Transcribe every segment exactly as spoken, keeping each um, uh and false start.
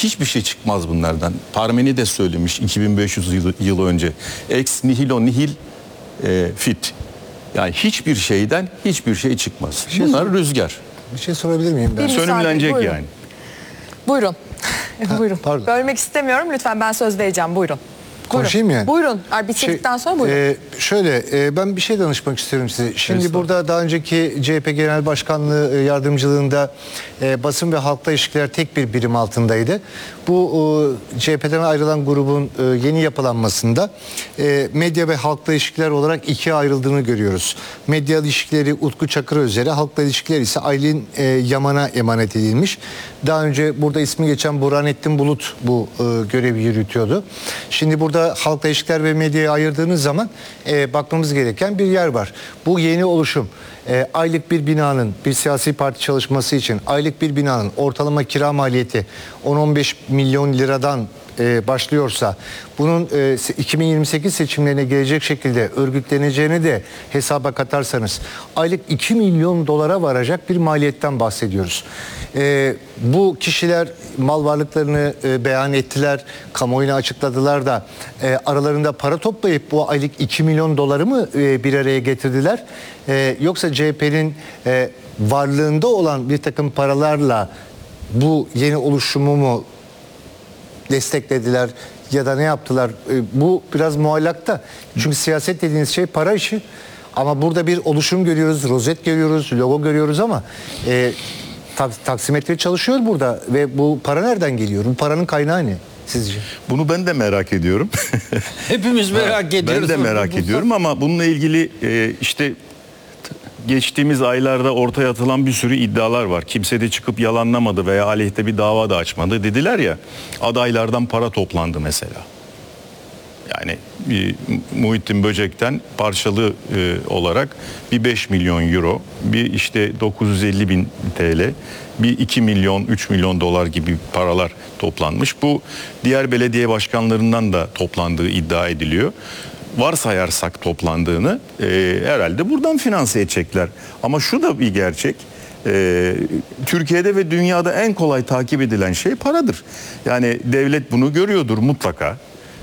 hiçbir şey çıkmaz bunlardan. Parmenides söylemiş iki bin beş yüz yıl, yıl önce. Ex nihilo nihil e, fit. Yani hiçbir şeyden hiçbir şey çıkmaz. Şey Bunlar rüzgar. Bir şey sorabilir miyim ben? Bir Sönümlenecek müsaade, yani. Buyurun. Buyurun. pardon. Bölmek istemiyorum. Lütfen ben söz vereceğim. Buyurun. Buyurun. Konuşayım yani. Buyurun. Ay, bitirdikten sonra buyurun. e, şöyle e, ben bir şey danışmak istiyorum size. Şimdi burada daha önceki C H P Genel Başkanlığı e, yardımcılığında e, basın ve halkla ilişkiler tek bir birim altındaydı. Bu e, C H P'den ayrılan grubun e, yeni yapılanmasında e, medya ve halkla ilişkiler olarak ikiye ayrıldığını görüyoruz. Medya ilişkileri Utku Çakırözel'e, halkla ilişkiler ise Aylin e, Yaman'a emanet edilmiş. Daha önce burada ismi geçen Burhanettin Bulut bu e, görevi yürütüyordu. Şimdi burada halkla ilişkiler ve medyayı ayırdığınız zaman e, bakmamız gereken bir yer var. Bu yeni oluşum e, aylık bir binanın, bir siyasi parti çalışması için aylık bir binanın ortalama kira maliyeti on on beş milyon liradan e, başlıyorsa bunun e, iki bin yirmi sekiz seçimlerine gelecek şekilde örgütleneceğini de hesaba katarsanız aylık iki milyon dolara varacak bir maliyetten bahsediyoruz. E, bu kişiler mal varlıklarını e, beyan ettiler, kamuoyuna açıkladılar da e, aralarında para toplayıp bu aylık iki milyon doları mı e, bir araya getirdiler? E, yoksa C H P'nin e, varlığında olan bir takım paralarla bu yeni oluşumu mu desteklediler ya da ne yaptılar? E, bu biraz muallakta. Çünkü siyaset dediğiniz şey para işi. Ama burada bir oluşum görüyoruz, rozet görüyoruz, logo görüyoruz ama e, tak, taksimetre çalışıyor burada ve bu para nereden geliyor? Bu paranın kaynağı ne sizce? Bunu ben de merak ediyorum. Hepimiz merak ediyoruz. Ben de merak ediyorum ama bununla ilgili e, işte geçtiğimiz aylarda ortaya atılan bir sürü iddialar var. Kimse de çıkıp yalanlamadı veya aleyhte bir dava da açmadı. Dediler ya, adaylardan para toplandı mesela. Yani e, Muhittin Böcek'ten parçalı e, olarak bir beş milyon euro, bir işte dokuz yüz elli bin T L, bir iki milyon, üç milyon dolar gibi paralar toplanmış. Bu diğer belediye başkanlarından da toplandığı iddia ediliyor. Varsayarsak toplandığını e, herhalde buradan finanse edecekler. Ama şu da bir gerçek. E, Türkiye'de ve dünyada en kolay takip edilen şey paradır. Yani devlet bunu görüyordur mutlaka.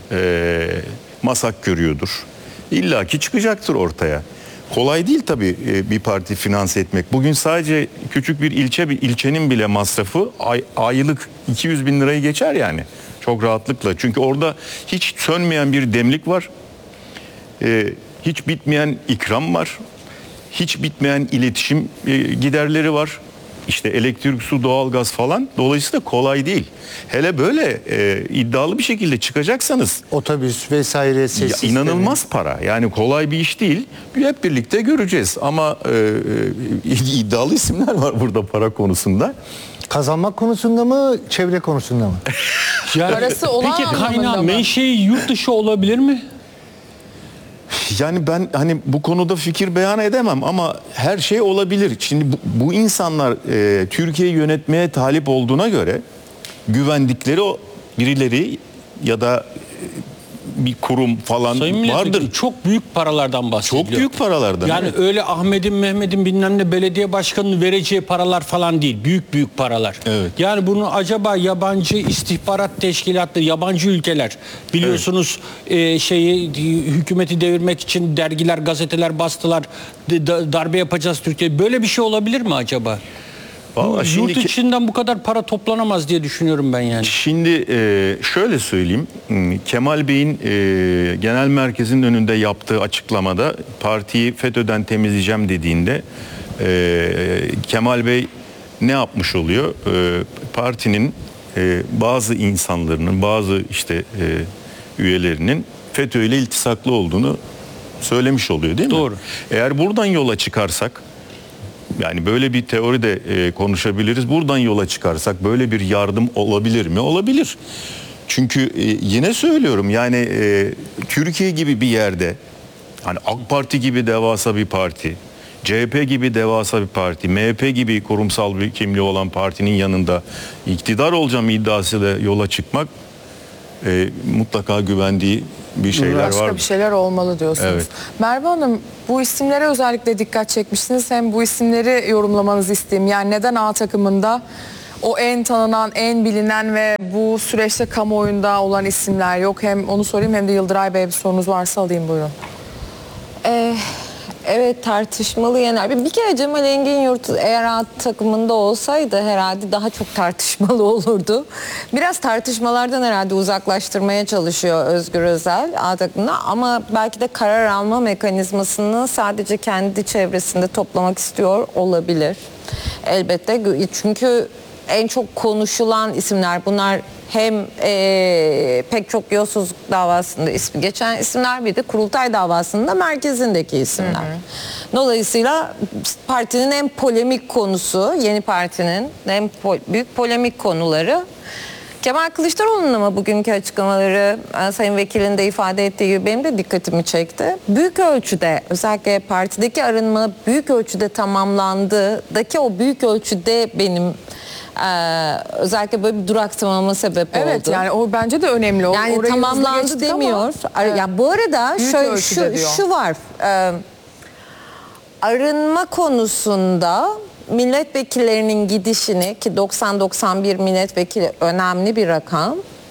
E, MASAK görüyordur. İlla ki çıkacaktır ortaya. Kolay değil tabii e, bir parti finanse etmek. Bugün sadece küçük bir ilçe bir ilçenin bile masrafı ay, aylık iki yüz bin lirayı geçer yani. Çok rahatlıkla. Çünkü orada hiç sönmeyen bir demlik var. Ee, hiç bitmeyen ikram var. Hiç bitmeyen iletişim e, giderleri var. İşte elektrik, su, doğalgaz falan. Dolayısıyla kolay değil. Hele böyle e, iddialı bir şekilde çıkacaksanız Otobüs vesaire ses ya, inanılmaz para. Yani kolay bir iş değil. Hep birlikte göreceğiz. Ama e, e, iddialı isimler var burada para konusunda. Kazanmak konusunda mı, çevre konusunda mı? Yani, Parası olan peki anlamında kaynağı, mı? menşei yurt dışı olabilir mi? Yani ben hani bu konuda fikir beyan edemem ama her şey olabilir. Şimdi bu, bu insanlar e, Türkiye'yi yönetmeye talip olduğuna göre güvendikleri o birileri ya da bir kurum falan Sayın vardır. Milletvekili, çok büyük paralardan bahsediliyor. Çok büyük paralardan. Yani evet. öyle Ahmet'in, Mehmet'in bilmem ne belediye başkanının vereceği paralar falan değil. Büyük büyük paralar. Evet. Yani bunu acaba yabancı istihbarat teşkilatları, yabancı ülkeler biliyorsunuz e, şeyi hükümeti devirmek için dergiler, gazeteler bastılar. D- darbe yapacağız Türkiye. Böyle bir şey olabilir mi acaba? Vallahi Yurt şimdiki- içinden bu kadar para toplanamaz diye düşünüyorum ben yani. Şimdi e, şöyle söyleyeyim. Kemal Bey'in e, genel merkezin önünde yaptığı açıklamada partiyi FETÖ'den temizleyeceğim dediğinde e, Kemal Bey ne yapmış oluyor? E, partinin e, bazı insanlarının, bazı işte e, üyelerinin FETÖ ile iltisaklı olduğunu söylemiş oluyor değil mi? Doğru. Eğer buradan yola çıkarsak, yani böyle bir teori de e, konuşabiliriz. Buradan yola çıkarsak böyle bir yardım olabilir mi? Olabilir. Çünkü e, yine söylüyorum yani e, Türkiye gibi bir yerde, hani AK Parti gibi devasa bir parti, C H P gibi devasa bir parti, M H P gibi kurumsal bir kimliği olan partinin yanında iktidar olacağım iddiasıyla yola çıkmak e, mutlaka güvendiği bir şeyler Başka var. bir şeyler olmalı diyorsunuz. Evet. Merve Hanım, bu isimlere özellikle dikkat çekmişsiniz. Hem bu isimleri yorumlamanızı isteyeyim. Yani neden A takımında o en tanınan, en bilinen ve bu süreçte kamuoyunda olan isimler yok. Hem onu sorayım hem de Yıldıray Bey bir sorunuz varsa alayım, buyurun. Ee, evet, tartışmalı yener. Bir, bir kere Cemal Engin-Yurt eğer A takımında olsaydı herhalde daha çok tartışmalı olurdu. Biraz tartışmalardan herhalde uzaklaştırmaya çalışıyor Özgür Özel A takımında, ama belki de karar alma mekanizmasını sadece kendi çevresinde toplamak istiyor olabilir. Elbette, çünkü en çok konuşulan isimler bunlar. Hem e, pek çok yolsuzluk davasında ismi geçen isimler, bir de kurultay davasında merkezindeki isimler. Hı hı. Dolayısıyla partinin en polemik konusu, yeni partinin en po- büyük polemik konuları. Kemal Kılıçdaroğlu'nun ama bugünkü açıklamaları, Sayın Vekil'in de ifade ettiği gibi benim de dikkatimi çekti. Büyük ölçüde, özellikle partideki arınma büyük ölçüde tamamlandığındaki o büyük ölçüde benim Ee, özellikle böyle bir duraksamama sebep Evet, oldu. evet, yani o bence de önemli. Yani Orayı hızlı tamamlandı geçtik demiyor. ama, Evet. Ya bu arada Büyük şöyle ölçüde şu, diyor. şu var. Ee, arınma konusunda milletvekillerinin gidişini, ki doksan doksan bir milletvekili önemli bir rakam.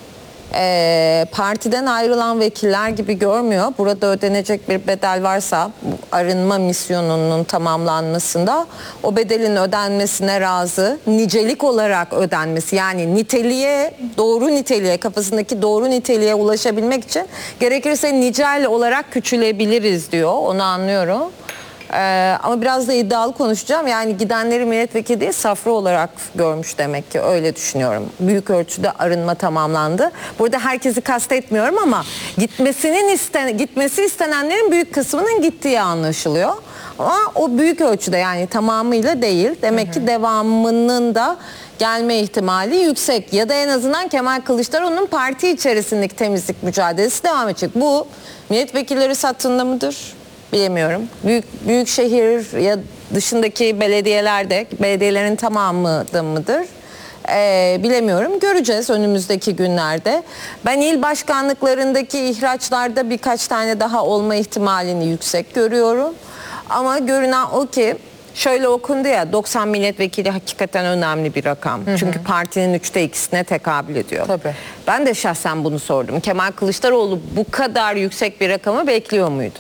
Ee, partiden ayrılan vekiller gibi görmüyor. Burada ödenecek bir bedel varsa arınma misyonunun tamamlanmasında o bedelin ödenmesine razı, nicelik olarak ödenmesi, yani niteliğe, doğru niteliğe, kafasındaki doğru niteliğe ulaşabilmek için gerekirse nicel olarak küçülebiliriz diyor. Onu anlıyorum. Ee, ama biraz da iddialı konuşacağım. Yani gidenleri milletvekili değil, safra olarak görmüş demek ki, öyle düşünüyorum. Büyük ölçüde arınma tamamlandı. Burada herkesi kastetmiyorum ama gitmesinin isten gitmesi istenenlerin büyük kısmının gittiği anlaşılıyor. Ama o büyük ölçüde, yani tamamıyla değil. Demek hı hı. ki devamının da gelme ihtimali yüksek. Ya da en azından Kemal Kılıçdaroğlu'nun parti içerisindeki temizlik mücadelesi devam edecek. Bu milletvekilleri sattığında mıdır? Bilemiyorum. Büyük büyük şehir ya dışındaki belediyelerde, belediyelerin tamamı da mıdır? Ee, bilemiyorum. Göreceğiz önümüzdeki günlerde. Ben il başkanlıklarındaki ihraçlarda birkaç tane daha olma ihtimalini yüksek görüyorum. Ama görünen o ki, şöyle okundu ya, doksan milletvekili hakikaten önemli bir rakam. Hı hı. Çünkü partinin üçte ikisine tekabül ediyor. Tabii. Ben de şahsen bunu sordum. Kemal Kılıçdaroğlu bu kadar yüksek bir rakamı bekliyor muydu?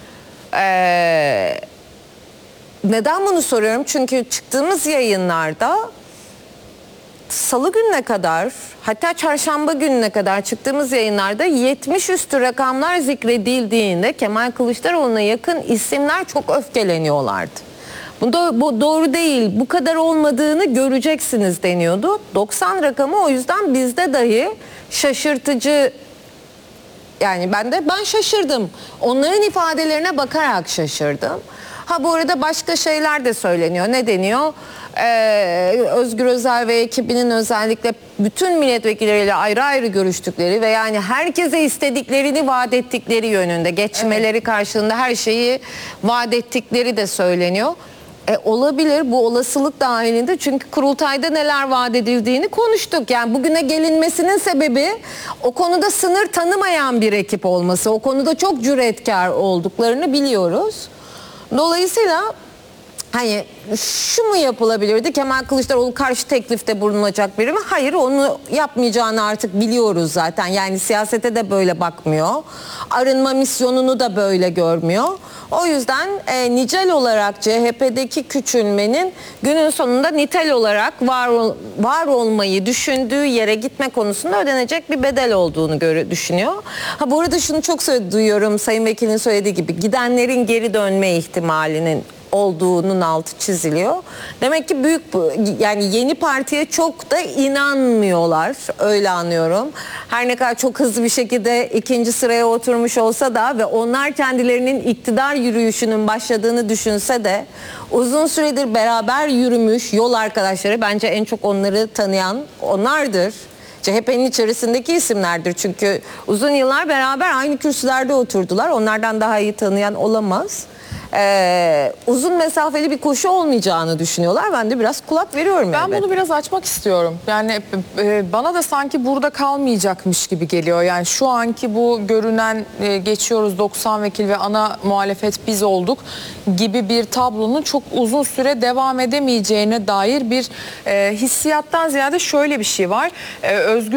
Ee, neden bunu soruyorum? Çünkü çıktığımız yayınlarda Salı gününe kadar, hatta çarşamba gününe kadar çıktığımız yayınlarda yetmiş üstü rakamlar zikredildiğinde Kemal Kılıçdaroğlu'na yakın isimler çok öfkeleniyorlardı. Bu, do- bu doğru değil, bu kadar olmadığını göreceksiniz deniyordu. doksan rakamı o yüzden bizde dahi şaşırtıcı. Yani ben de ben şaşırdım. Onların ifadelerine bakarak şaşırdım. Ha, bu arada başka şeyler de söyleniyor. Ne deniyor? Ee, Özgür Özel ve ekibinin özellikle bütün milletvekilleriyle ayrı ayrı görüştükleri ve yani herkese istediklerini vaat ettikleri yönünde, geçmeleri evet. karşılığında her şeyi vaat ettikleri de söyleniyor. E, olabilir, bu olasılık dahilinde, çünkü kurultayda neler vaat edildiğini konuştuk. Yani bugüne gelinmesinin sebebi o konuda sınır tanımayan bir ekip olması. O konuda çok cüretkar olduklarını biliyoruz. Dolayısıyla hani şu mu yapılabilirdi? Kemal Kılıçdaroğlu karşı teklifte bulunacak biri mi? Hayır, onu yapmayacağını artık biliyoruz zaten. Yani siyasete de böyle bakmıyor. Arınma misyonunu da böyle görmüyor. O yüzden e, nicel olarak C H P'deki küçülmenin günün sonunda nitel olarak var, ol, var olmayı düşündüğü yere gitme konusunda ödenecek bir bedel olduğunu göre düşünüyor. Ha, bu arada şunu çok söyle, duyuyorum Sayın Vekil'in söylediği gibi, gidenlerin geri dönme ihtimalinin olduğunun altı çiziliyor. Demek ki büyük, yani yeni partiye çok da inanmıyorlar, öyle anlıyorum. Her ne kadar çok hızlı bir şekilde ikinci sıraya oturmuş olsa da ve onlar kendilerinin iktidar yürüyüşünün başladığını düşünse de uzun süredir beraber yürümüş yol arkadaşları, bence en çok onları tanıyan onlardır. C H P'nin içerisindeki isimlerdir, çünkü uzun yıllar beraber aynı kürsülerde oturdular. Onlardan daha iyi tanıyan olamaz. e, uzun mesafeli bir koşu olmayacağını düşünüyorlar. Ben de biraz kulak veriyorum. Ben elbette. bunu biraz açmak istiyorum. Yani e, bana da sanki burada kalmayacakmış gibi geliyor. Yani şu anki bu görünen e, geçiyoruz doksan vekil ve ana muhalefet biz olduk gibi bir tablonun çok uzun süre devam edemeyeceğine dair bir e, hissiyattan ziyade şöyle bir şey var. E, Özgür